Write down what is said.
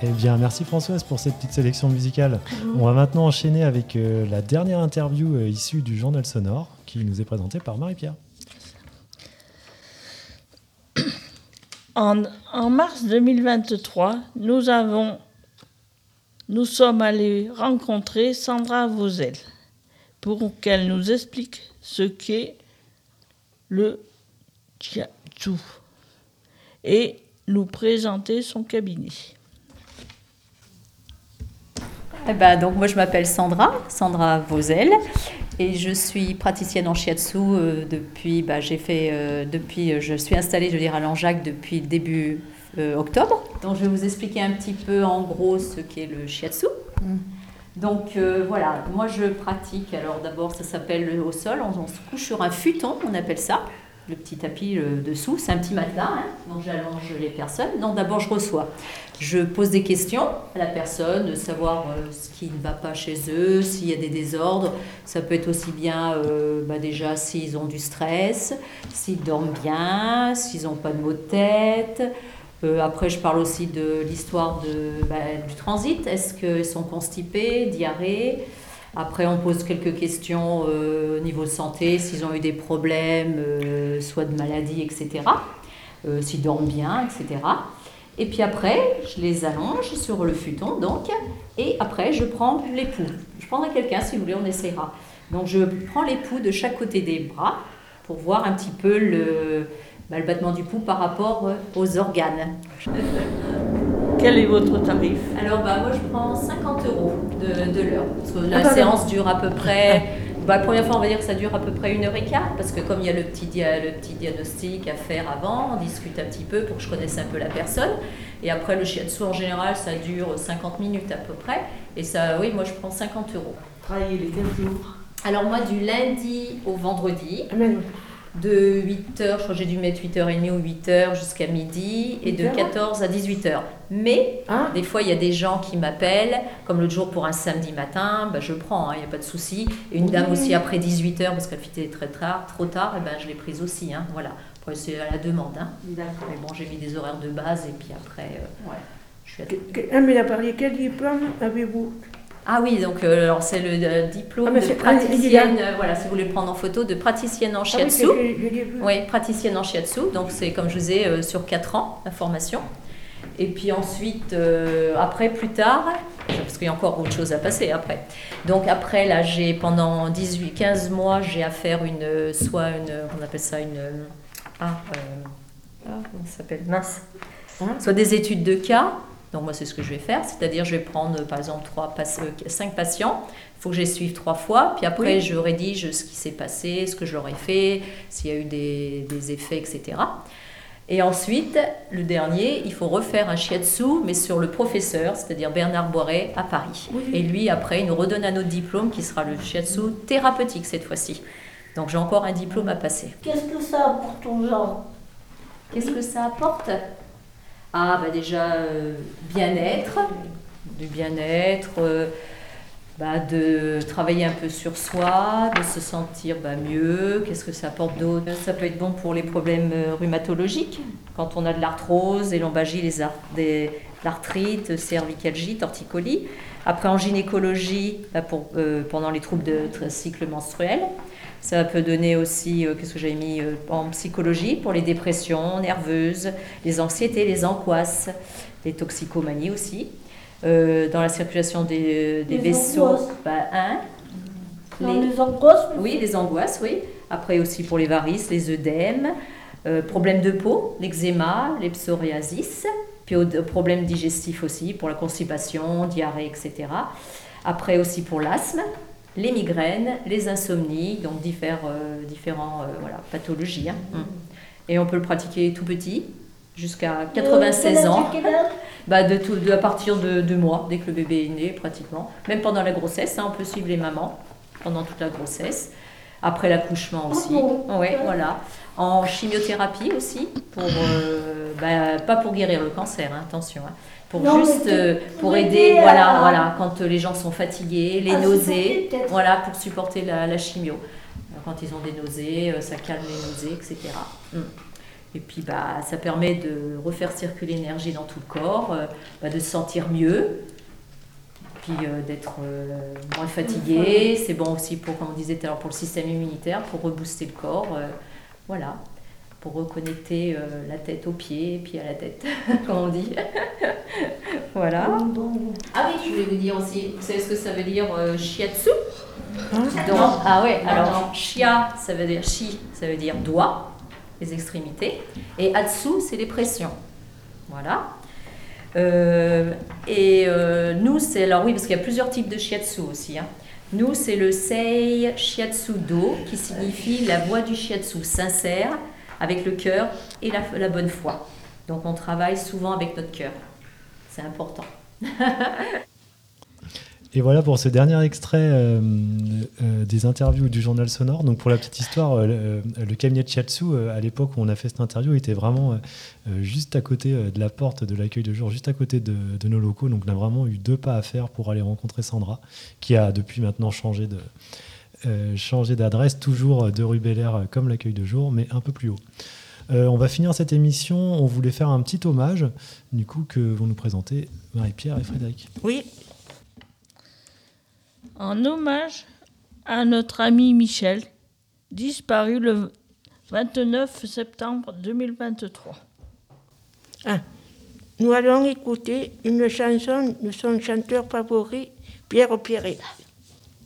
Eh bien, merci Françoise pour cette petite sélection musicale. On va maintenant enchaîner avec la dernière interview issue du Journal Sonore qui nous est présentée par Marie-Pierre. En mars 2023, nous sommes allés rencontrer Sandra Vauzel pour qu'elle nous explique ce qu'est le shiatsu et nous présenter son cabinet. Donc moi je m'appelle Sandra Vauzel et je suis praticienne en shiatsu depuis je suis installée à Langeac depuis début octobre. Donc je vais vous expliquer un petit peu en gros ce qu'est le shiatsu. Donc voilà, moi je pratique, alors d'abord ça s'appelle au sol, on se couche sur un futon, on appelle ça. Le petit tapis dessous, c'est un petit matelas, donc j'allonge les personnes. Donc d'abord je reçois, je pose des questions à la personne, de savoir ce qui ne va pas chez eux, s'il y a des désordres. Ça peut être aussi bien déjà s'ils ont du stress, s'ils dorment bien, s'ils n'ont pas de maux de tête. Après je parle aussi de l'histoire du transit, est-ce qu'ils sont constipés, diarrhée. Après, on pose quelques questions au niveau santé, s'ils ont eu des problèmes, soit de maladie, etc. S'ils dorment bien, etc. Et puis après, je les allonge sur le futon, donc. Et après, je prends l'époux. Je prendrai quelqu'un, si vous voulez, on essaiera. Donc, je prends l'époux de chaque côté des bras pour voir un petit peu le battement du pouls par rapport aux organes. Quel est votre tarif ? Alors, moi, je prends 50 € de l'heure. Parce que la séance dure à peu près... la première fois, on va dire que ça dure à peu près 1h15. Parce que comme il y a le petit diagnostic à faire avant, on discute un petit peu pour que je connaisse un peu la personne. Et après, le shiatsu, en général, ça dure 50 minutes à peu près. Et ça, oui, moi, je prends 50 €. Travaillez les 15 jours ? Alors, moi, du lundi au vendredi... De 8h, je crois que j'ai dû mettre 8h30 ou 8h jusqu'à midi, et de 14 à 18h. Mais des fois, il y a des gens qui m'appellent, comme l'autre jour pour un samedi matin, je prends, il n'y a pas de souci. Et une dame aussi après 18h, parce qu'elle fitait trop tard, je l'ai prise aussi. Voilà. Après, c'est à la demande. D'accord. Mais bon, j'ai mis des horaires de base, et puis après, je suis mais il a parlé, quel diplôme avez-vous ? Ah oui, donc alors c'est le diplôme de praticienne, si vous voulez le prendre en photo, de praticienne en shiatsu. Oui, praticienne en shiatsu, donc c'est comme je vous ai sur 4 ans la formation. Et puis ensuite, après, plus tard, parce qu'il y a encore autre chose à passer après. Donc après, là, j'ai pendant 15 mois, j'ai à faire on appelle ça comment ça s'appelle ? Mince. Soit des études de cas. Donc moi, c'est ce que je vais faire, c'est-à-dire je vais prendre par exemple 5 patients, il faut que je les suive 3 fois, puis après je rédige ce qui s'est passé, ce que je leur ai fait, s'il y a eu des effets, etc. Et ensuite, le dernier, il faut refaire un shiatsu, mais sur le professeur, c'est-à-dire Bernard Boiret à Paris. Et lui, après, il nous redonne un autre diplôme qui sera le shiatsu thérapeutique cette fois-ci. Donc j'ai encore un diplôme à passer. Qu'est-ce que ça apporte aux gens ? Qu'est-ce que ça apporte ? Déjà, bien-être, du bien-être, de travailler un peu sur soi, de se sentir mieux. Qu'est-ce que ça apporte d'autre ? Ça peut être bon pour les problèmes rhumatologiques, quand on a de l'arthrose, des lombalgies, l'arthrite, cervicalgie, torticolis. Après, en gynécologie, pendant les troubles de cycle menstruel. Ça peut donner aussi, qu'est-ce que j'avais mis en psychologie, pour les dépressions nerveuses, les anxiétés, les angoisses, les toxicomanies aussi. Dans la circulation des vaisseaux. Les angoisses ? Oui, les angoisses, oui. Après aussi pour les varices, les œdèmes, problèmes de peau, l'eczéma, les psoriasis, puis problèmes digestifs aussi, pour la constipation, diarrhée, etc. Après aussi pour l'asthme, les migraines, les insomnies, donc différentes pathologies. Et on peut le pratiquer tout petit, jusqu'à 96 ans. À partir de 2 mois, dès que le bébé est né, pratiquement. Même pendant la grossesse, on peut suivre les mamans pendant toute la grossesse. Après l'accouchement aussi. Voilà. En chimiothérapie aussi, pas pour guérir le cancer, attention. Pour aider, quand les gens sont fatigués, les nausées, pour supporter la chimio. Quand ils ont des nausées, ça calme les nausées, etc. Et puis ça permet de refaire circuler l'énergie dans tout le corps, de se sentir mieux, puis d'être moins fatigué. C'est bon aussi pour, comme on disait tout à l'heure, pour le système immunitaire, pour rebooster le corps. Voilà, pour reconnecter la tête aux pieds et puis à la tête, comme on dit. Voilà. Ah oui, je voulais vous dire aussi, vous savez ce que ça veut dire shiatsu? Ah ouais, alors shia, ça veut dire shi, ça veut dire doigt, les extrémités, et atsu, c'est les pressions. Voilà. Nous, c'est, alors oui, parce qu'il y a plusieurs types de shiatsu aussi. Nous, c'est le Sei Shiatsu Do, qui signifie la voie du shiatsu, sincère, avec le cœur et la bonne foi. Donc on travaille souvent avec notre cœur. C'est important. Et voilà pour ce dernier extrait des interviews du journal sonore. Donc pour la petite histoire, le cabinet de shiatsu, à l'époque où on a fait cette interview, était vraiment juste à côté de la porte de l'accueil de jour, juste à côté de nos locaux. Donc on a vraiment eu 2 pas à faire pour aller rencontrer Sandra, qui a depuis maintenant changé d'adresse, toujours de rue Bel Air comme l'accueil de jour, mais un peu plus haut. On va finir cette émission. On voulait faire un petit hommage, du coup, que vont nous présenter Marie-Pierre et Frédéric. Oui. En hommage à notre ami Michel, disparu le 29 septembre 2023. Nous allons écouter une chanson de son chanteur favori, Pierre Perret.